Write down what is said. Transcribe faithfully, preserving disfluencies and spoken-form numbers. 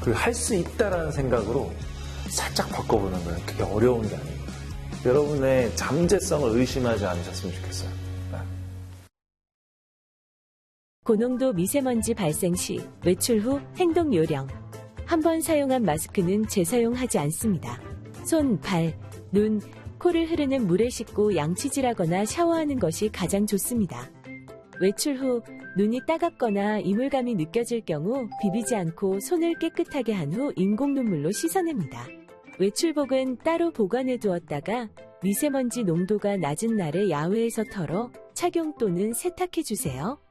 그리고 할 수 있다라는 생각으로 살짝 바꿔보는 거예요. 그게 어려운 게 아니에요. 여러분의 잠재성을 의심하지 않으셨으면 좋겠어요. 네. 고농도 미세먼지 발생 시 외출 후 행동 요령. 한 번 사용한 마스크는 재사용하지 않습니다. 손, 발, 눈, 코를 흐르는 물에 씻고 양치질하거나 샤워하는 것이 가장 좋습니다. 외출 후 눈이 따갑거나 이물감이 느껴질 경우 비비지 않고 손을 깨끗하게 한 후 인공 눈물로 씻어냅니다. 외출복은 따로 보관해 두었다가 미세먼지 농도가 낮은 날에 야외에서 털어 착용 또는 세탁해 주세요.